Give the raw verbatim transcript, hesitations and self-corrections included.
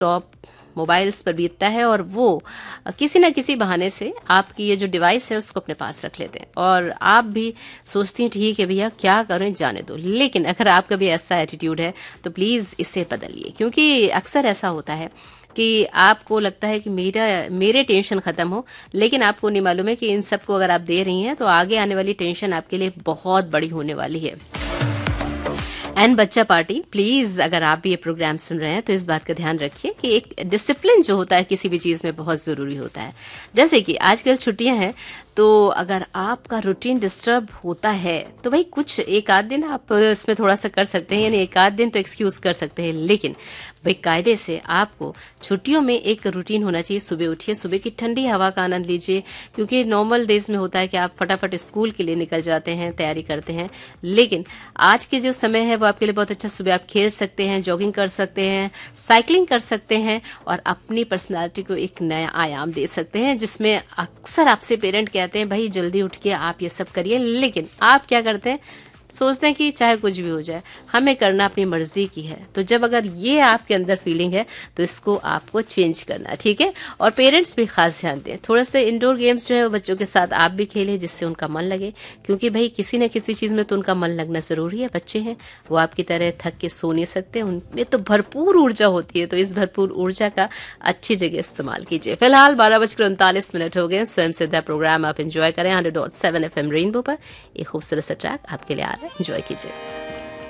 Laptop, mobiles पर बीतता है और वो किसी न किसी बहाने से आपकी ये जो डिवाइस है उसको अपने पास रख लेते हैं और आप भी सोचती हैं ठीक है भैया क्या करें जाने दो। लेकिन अगर आपका भी ऐसा एटीट्यूड है तो प्लीज़ इसे बदलिए, क्योंकि अक्सर ऐसा होता है कि आपको लगता है कि मेरा मेरे टेंशन ख़त्म हो, लेकिन आपको नहीं मालूम है कि इन सबको अगर आप दे रही हैं तो आगे आने वाली टेंशन आपके लिए बहुत बड़ी होने वाली है। एंड बच्चा पार्टी, प्लीज अगर आप भी ये प्रोग्राम सुन रहे हैं तो इस बात का ध्यान रखिए कि एक डिसिप्लिन जो होता है किसी भी चीज में बहुत जरूरी होता है। जैसे कि आजकल छुट्टियां हैं तो अगर आपका रूटीन डिस्टर्ब होता है तो भाई कुछ एक आध दिन आप इसमें थोड़ा सा कर सकते हैं, यानी एक आध दिन तो एक्सक्यूज कर सकते हैं, लेकिन भाई कायदे से आपको छुट्टियों में एक रूटीन होना चाहिए। सुबह उठिए, सुबह की ठंडी हवा का आनंद लीजिए, क्योंकि नॉर्मल डेज में होता है कि आप फटाफट स्कूल के लिए निकल जाते हैं, तैयारी करते हैं, लेकिन आज के जो समय है वो आपके लिए बहुत अच्छा। सुबह आप खेल सकते हैं, जॉगिंग कर सकते हैं, साइकिलिंग कर सकते हैं और अपनी पर्सनालिटी को एक नया आयाम दे सकते हैं, जिसमें अक्सर आपसे पेरेंट कहते हैं भाई जल्दी उठ के आप ये सब करिए, लेकिन आप क्या करते हैं, सोचते हैं कि चाहे कुछ भी हो जाए हमें करना अपनी मर्जी की है। तो जब अगर ये आपके अंदर फीलिंग है तो इसको आपको चेंज करना, ठीक है। और पेरेंट्स भी खास ध्यान दें, थोड़ा सा इंडोर गेम्स जो है वो बच्चों के साथ आप भी खेलें जिससे उनका मन लगे, क्योंकि भाई किसी न किसी चीज़ में तो उनका मन लगना ज़रूरी है। बच्चे हैं वो आपकी तरह थक के सो नहीं सकते, उनमें तो भरपूर ऊर्जा होती है, तो इस भरपूर ऊर्जा का अच्छी जगह इस्तेमाल कीजिए। फिलहाल बारह बजकर उनतालीस मिनट हो गए। स्वयं सिद्धा प्रोग्राम आप इंजॉय करें hundred dot seven F M rainbow पर। एक खूबसूरत सा ट्रैक आपके लिए आ रहा है, एंजॉय कीजिए।